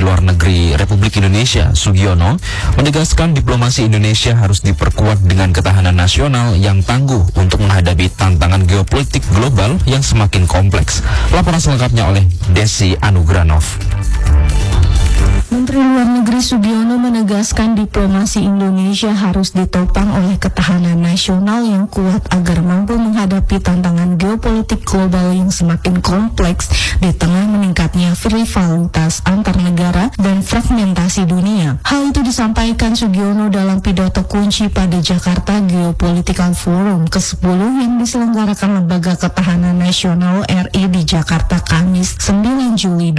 Luar Negeri Republik Indonesia, Sugiono, menegaskan diplomasi Indonesia harus diperkuat dengan ketahanan nasional yang tangguh untuk menghadapi tantangan geopolitik global yang semakin kompleks. Laporan selengkapnya oleh Desi Anugranov. Menteri Luar Negeri Sugiono menegaskan diplomasi Indonesia harus ditopang oleh ketahanan nasional yang kuat agar mampu menghadapi tantangan geopolitik global yang semakin kompleks di tengah meningkatnya rivalitas antar negara dan fragmentasi dunia. Hal itu disampaikan Sugiono dalam pidato kunci pada Jakarta Geopolitical Forum ke-10 yang diselenggarakan Lembaga Ketahanan Nasional RI di Jakarta Kamis 9 Juli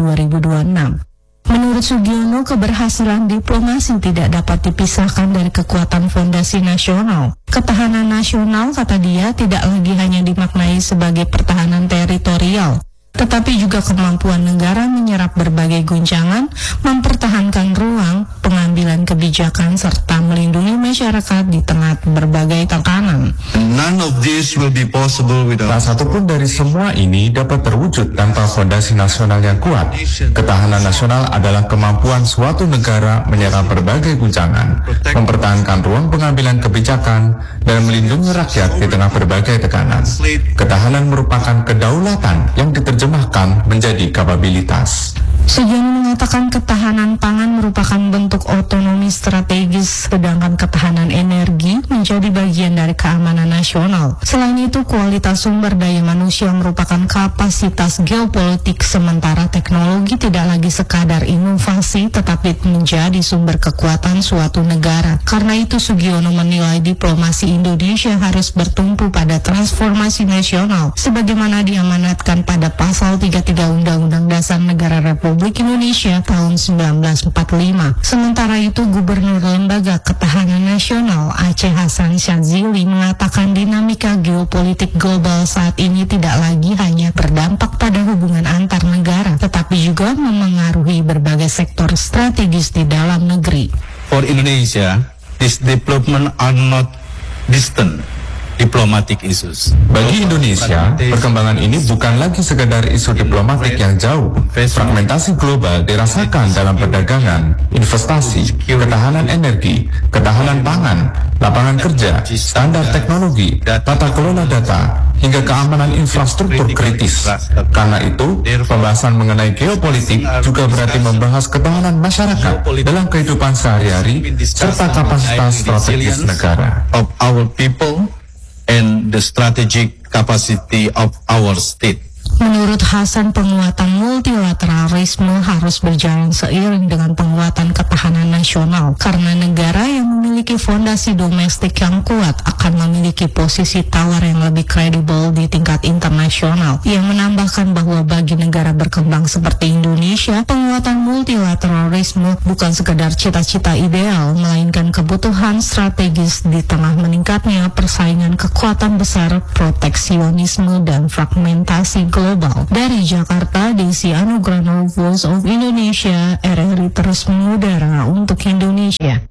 2026. Menurut Sugiono, keberhasilan diplomasi tidak dapat dipisahkan dari kekuatan fondasi nasional. Ketahanan nasional, kata dia, tidak lagi hanya dimaknai sebagai pertahanan teritorial, tetapi juga kemampuan negara menyerap berbagai guncangan, mempertahankan ruang pengambilan kebijakan, serta melindungi masyarakat di tengah berbagai tekanan. None of this will be possible without. Tak satu pun dari semua ini dapat terwujud tanpa fondasi nasional yang kuat. Ketahanan nasional adalah kemampuan suatu negara menyerap berbagai guncangan, mempertahankan ruang pengambilan kebijakan, dan melindungi rakyat di tengah berbagai tekanan. Ketahanan merupakan kedaulatan yang diterjemahkan menjadi kapabilitas. Sugiono mengatakan ketahanan pangan merupakan bentuk otonomi strategis, sedangkan ketahanan energi menjadi bagian dari keamanan nasional. Selain itu, kualitas sumber daya manusia merupakan kapasitas geopolitik, sementara teknologi tidak lagi sekadar inovasi, tetapi menjadi sumber kekuatan suatu negara. Karena itu, Sugiono menilai diplomasi Indonesia harus bertumpu pada transformasi nasional, sebagaimana diamanatkan pada Pasal 33 Undang-Undang Dasar Negara Republik Indonesia tahun 1945. Sementara itu, Gubernur Lembaga Ketahanan Nasional Aceh Hasan Syadzili mengatakan dinamika geopolitik global saat ini tidak lagi hanya berdampak pada hubungan antar negara, tetapi juga memengaruhi berbagai sektor strategis di dalam negeri. For Indonesia, this development are not distant diplomatic issues. Bagi Indonesia, perkembangan ini bukan lagi sekedar isu diplomatik yang jauh. Fragmentasi global dirasakan dalam perdagangan, investasi, ketahanan energi, ketahanan pangan, lapangan kerja, standar teknologi, tata kelola data, hingga keamanan infrastruktur kritis. Karena itu, pembahasan mengenai geopolitik juga berarti membahas ketahanan masyarakat dalam kehidupan sehari-hari serta kapasitas strategis negara. Of our people and the strategic capacity of our state. Menurut Hasan, penguatan multilateralisme harus berjalan seiring dengan penguatan ketahanan nasional, karena negara yang memiliki fondasi domestik yang kuat akan memiliki posisi tawar yang lebih kredibel di tingkat internasional. Ia menambahkan bahwa bagi negara berkembang seperti Indonesia, penguatan multilateralisme bukan sekedar cita-cita ideal, melainkan kebutuhan strategis di tengah meningkatnya persaingan kekuatan besar, proteksionisme, dan fragmentasi global. Dari Jakarta, Desi Anugranov, Voice of Indonesia, RRI terus mengudara untuk Indonesia.